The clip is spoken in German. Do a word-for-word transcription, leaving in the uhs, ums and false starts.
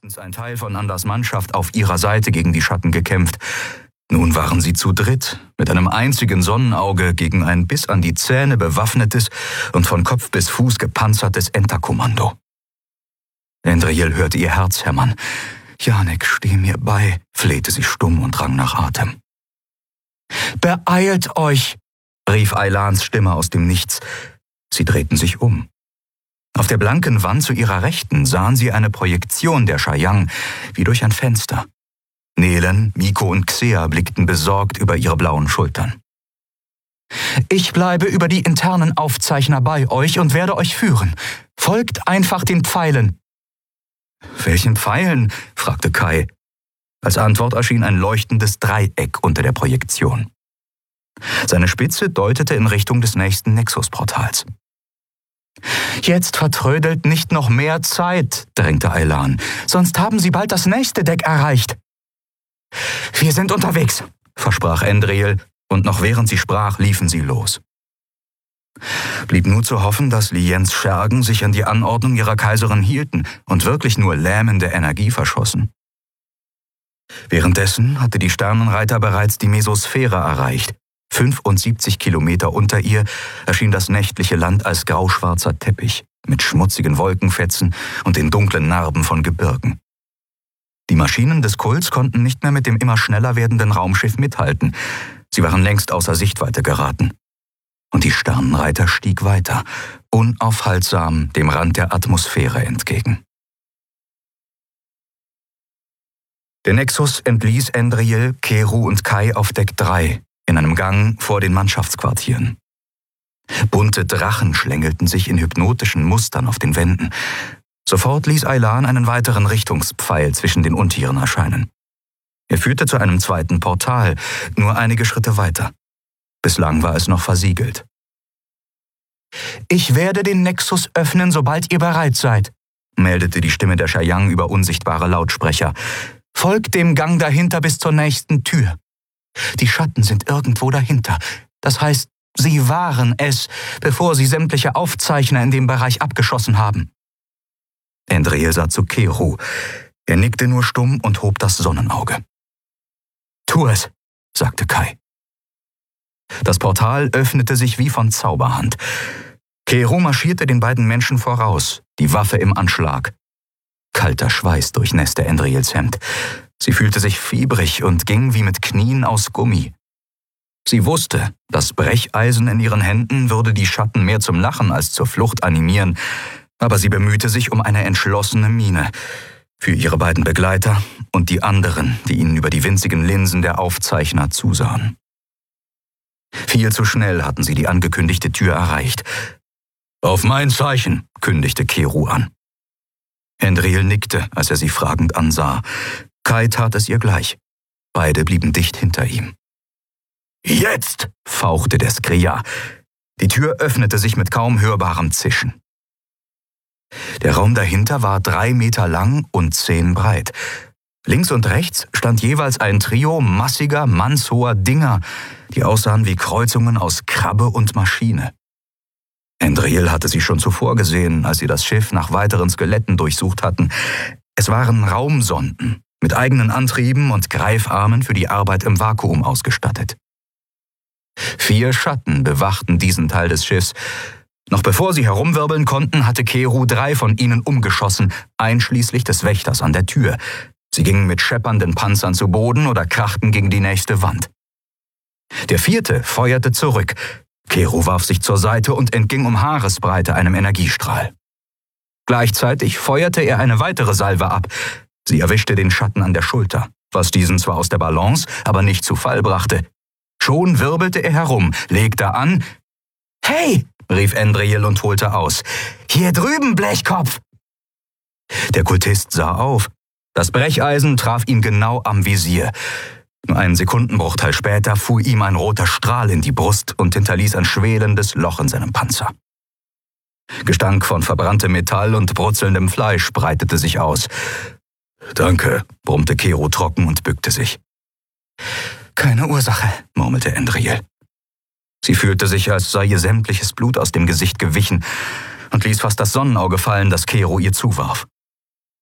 Meistens ein Teil von Anders Mannschaft auf ihrer Seite gegen die Schatten gekämpft. Nun waren sie zu dritt, mit einem einzigen Sonnenauge gegen ein bis an die Zähne bewaffnetes und von Kopf bis Fuß gepanzertes Enterkommando. Endriel hörte ihr Herz hämmern. »Janek, steh mir bei«, flehte sie stumm und rang nach Atem. »Beeilt euch«, rief Aylans Stimme aus dem Nichts. Sie drehten sich um. Auf der blanken Wand zu ihrer Rechten sahen sie eine Projektion der Chayang, wie durch ein Fenster. Nelen, Miko und Xea blickten besorgt über ihre blauen Schultern. »Ich bleibe über die internen Aufzeichner bei euch und werde euch führen. Folgt einfach den Pfeilen.« »Welchen Pfeilen?« fragte Kai. Als Antwort erschien ein leuchtendes Dreieck unter der Projektion. Seine Spitze deutete in Richtung des nächsten Nexus-Portals. »Jetzt vertrödelt nicht noch mehr Zeit«, drängte Aylan, »sonst haben sie bald das nächste Deck erreicht.« »Wir sind unterwegs«, versprach Endriel, und noch während sie sprach, liefen sie los. Blieb nur zu hoffen, dass Liens Schergen sich an die Anordnung ihrer Kaiserin hielten und wirklich nur lähmende Energie verschossen. Währenddessen hatte die Sternenreiter bereits die Mesosphäre erreicht. fünfundsiebzig Kilometer unter ihr erschien das nächtliche Land als grauschwarzer Teppich mit schmutzigen Wolkenfetzen und den dunklen Narben von Gebirgen. Die Maschinen des Kults konnten nicht mehr mit dem immer schneller werdenden Raumschiff mithalten. Sie waren längst außer Sichtweite geraten. Und die Sternenreiter stieg weiter, unaufhaltsam dem Rand der Atmosphäre entgegen. Der Nexus entließ Endriel, Keru und Kai auf Deck drei, in einem Gang vor den Mannschaftsquartieren. Bunte Drachen schlängelten sich in hypnotischen Mustern auf den Wänden. Sofort ließ Aylan einen weiteren Richtungspfeil zwischen den Untieren erscheinen. Er führte zu einem zweiten Portal, nur einige Schritte weiter. Bislang war es noch versiegelt. »Ich werde den Nexus öffnen, sobald ihr bereit seid«, meldete die Stimme der Chayang über unsichtbare Lautsprecher. »Folgt dem Gang dahinter bis zur nächsten Tür. Die Schatten sind irgendwo dahinter. Das heißt, sie waren es, bevor sie sämtliche Aufzeichner in dem Bereich abgeschossen haben.« Endriel sah zu Keru. Er nickte nur stumm und hob das Sonnenauge. »Tu es«, sagte Kai. Das Portal öffnete sich wie von Zauberhand. Keru marschierte den beiden Menschen voraus, die Waffe im Anschlag. Kalter Schweiß durchnässte Endriels Hemd. Sie fühlte sich fiebrig und ging wie mit Knien aus Gummi. Sie wusste, das Brecheisen in ihren Händen würde die Schatten mehr zum Lachen als zur Flucht animieren, aber sie bemühte sich um eine entschlossene Miene für ihre beiden Begleiter und die anderen, die ihnen über die winzigen Linsen der Aufzeichner zusahen. Viel zu schnell hatten sie die angekündigte Tür erreicht. »Auf mein Zeichen«, kündigte Keru an. Endriel nickte, als er sie fragend ansah. Kai tat es ihr gleich. Beide blieben dicht hinter ihm. »Jetzt«, fauchte der Skria. Die Tür öffnete sich mit kaum hörbarem Zischen. Der Raum dahinter war drei Meter lang und zehn breit. Links und rechts stand jeweils ein Trio massiger, mannshoher Dinger, die aussahen wie Kreuzungen aus Krabbe und Maschine. Endriel hatte sie schon zuvor gesehen, als sie das Schiff nach weiteren Skeletten durchsucht hatten. Es waren Raumsonden, mit eigenen Antrieben und Greifarmen für die Arbeit im Vakuum ausgestattet. Vier Schatten bewachten diesen Teil des Schiffs. Noch bevor sie herumwirbeln konnten, hatte Keru drei von ihnen umgeschossen, einschließlich des Wächters an der Tür. Sie gingen mit scheppernden Panzern zu Boden oder krachten gegen die nächste Wand. Der vierte feuerte zurück. Keru warf sich zur Seite und entging um Haaresbreite einem Energiestrahl. Gleichzeitig feuerte er eine weitere Salve ab. Sie erwischte den Schatten an der Schulter, was diesen zwar aus der Balance, aber nicht zu Fall brachte. Schon wirbelte er herum, legte an. »Hey«, rief Endriel und holte aus. »Hier drüben, Blechkopf!« Der Kultist sah auf. Das Brecheisen traf ihn genau am Visier. Nur einen Sekundenbruchteil später fuhr ihm ein roter Strahl in die Brust und hinterließ ein schwelendes Loch in seinem Panzer. Gestank von verbranntem Metall und brutzelndem Fleisch breitete sich aus. »Danke«, brummte Keru trocken und bückte sich. »Keine Ursache«, murmelte Endriel. Sie fühlte sich, als sei ihr sämtliches Blut aus dem Gesicht gewichen und ließ fast das Sonnenauge fallen, das Keru ihr zuwarf.